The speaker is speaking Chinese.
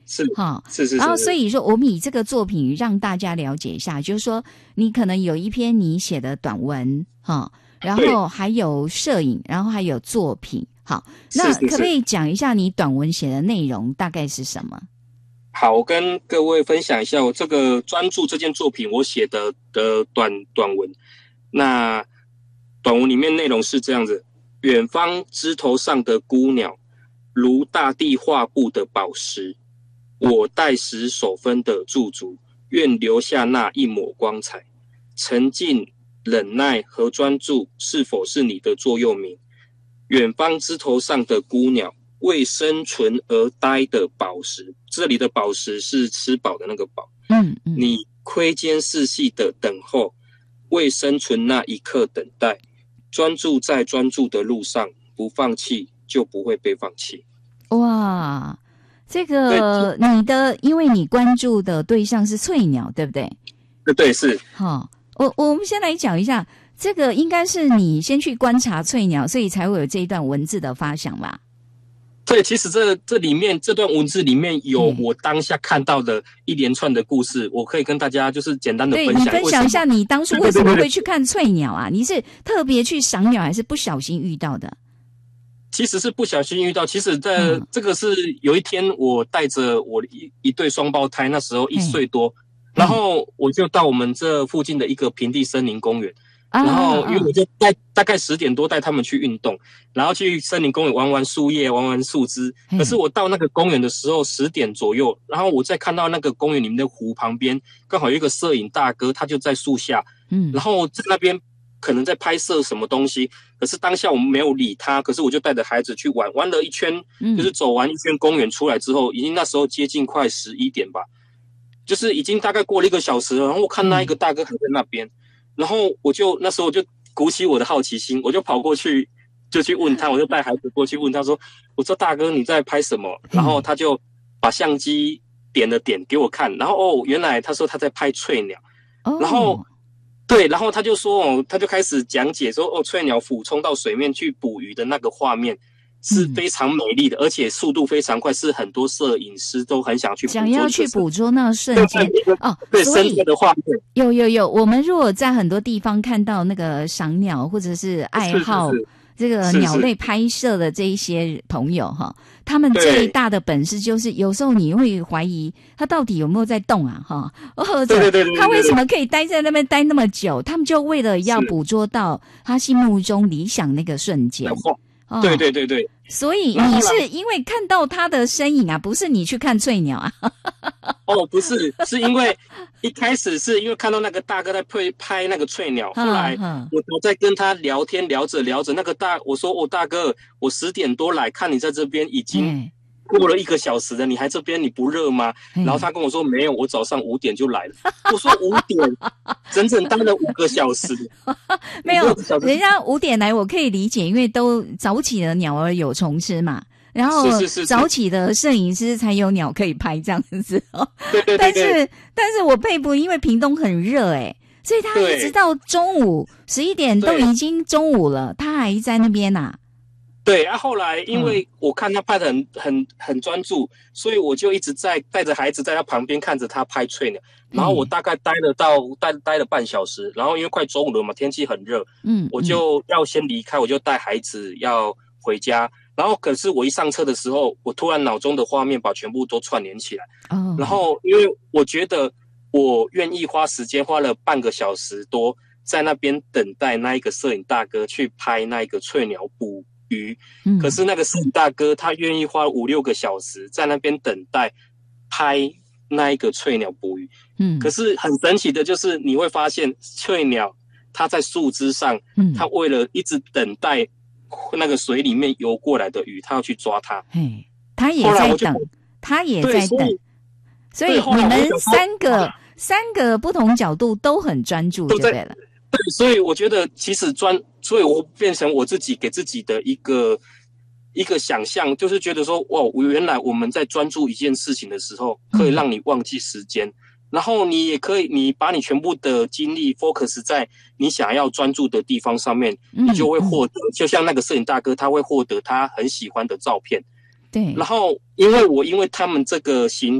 是哈， 是是是。 然后所以说，我们以这个作品让大家了解一下，就是说，你可能有一篇你写的短文哈，然后还有摄影，然后还有作品。好，那可不可以讲一下你短文写的内容大概是什么？ 好，我跟各位分享一下我这个专注这件作品我写的短文。那短文里面内容是这样子：远方枝头上的孤鸟，如大地画布的宝石，我待时所分的驻足，愿留下那一抹光彩。沉静、忍耐和专注，是否是你的座右铭？远方枝头上的孤鸟，为生存而待的宝石，这里的宝石是吃饱的那个饱。你窥肩视细的等候，为生存那一刻等待，专注在专注的路上，不放弃就不会被放弃。 哇，这个你的，因为你关注的对象是翠鸟，对不对？ 对，是。 好，我们先来讲一下，这个应该是你先去观察翠鸟，所以才会有这一段文字的发想吧？ 对，其实这里面这段文字里面有我当下看到的一连串的故事，我可以跟大家就是简单的分享。 对，你分享一下你当初为什么会去看翠鸟啊？你是特别去赏鸟，还是不小心遇到的？ 其实是不小心遇到。其实这个是有一天我带着我一对双胞胎，那时候1岁多，然后我就到我们这附近的一个平地森林公园。然后因为我就大概10点多带他们去运动，然后去森林公园玩玩树叶，玩玩树枝。可是我到那个公园的时候10点左右，然后我再看到那个公园里面的湖旁边刚好有一个摄影大哥，他就在树下，然后在那边可能在拍摄什么东西。可是当下我们没有理他，可是我就带着孩子去玩了一圈，就是走完一圈公园出来之后，已经那时候接近快11点吧，就是已经大概过了1个小时了。然后我看那一个大哥还在那边。然后那时候我就鼓起我的好奇心，我就跑过去就去问他，我就带孩子过去问他说，我说大哥你在拍什么？然后他就把相机点了点给我看，然后原来他说他在拍翠鸟。然后对，然后他就说他就开始讲解说翠鸟俯冲到水面去捕鱼的那个画面是非常美丽的，而且速度非常快，是很多摄影师都很想要去捕捉那个瞬间对，深刻的画面。 有，我们如果在很多地方看到那个赏鸟或者是爱好这个鸟类拍摄的这一些朋友哈，他们最大的本事就是有时候你会怀疑他到底有没有在动啊哈，或者他为什么可以待在那边待那么久？他们就为了要捕捉到他心目中理想那个瞬间。 对对对对， 所以你是因为看到他的身影啊，不是你去看翠鸟啊？ 不是，是因为一开始是因为看到那个大哥在拍那个翠鸟，后来我在跟他聊天，聊着那个我说大哥，我10点多来看你在这边已经过了1个小时了，你还这边你不热吗？然后他跟我说没有，我早上5点就来了。我说5点，整整待了5个小时。 没有，人家5点来我可以理解，因为都早起的鸟儿有虫吃嘛，然后早起的摄影师才有鸟可以拍这样子。 对。 但是我佩服，因为屏东很热所以他一直到中午11点都已经中午了，他还在那边啊。 对后来因为我看他拍得很专注，所以我就一直在带着孩子在他旁边看着他拍翠鸟。然后我大概待了半小时，然后因为快中午了嘛，天气很热，我就要先离开，我就带孩子要回家。然后可是我一上车的时候，我突然脑中的画面把全部都串联起来。然后因为我觉得我愿意花时间，花了半个小时多在那边等待那一个摄影大哥去拍那一个翠鸟捕鱼。可是那个摄影大哥他愿意花5-6个小时在那边等待拍那一个翠鸟捕鱼。可是很神奇的就是你会发现翠鸟它在树枝上，它为了一直等待那个水里面游过来的鱼，它要去抓它。 它也在等，它也在等。所以你们三个不同角度都很专注就对了。 对，所以我觉得其实所以我变成我自己给自己的一个想象，就是觉得说原来我们在专注一件事情的时候可以让你忘记时间。然后你也可以你把你全部的精力 focus 在你想要专注的地方上面，你就会获得就像那个摄影大哥他会获得他很喜欢的照片。 对， 然后因为他们这个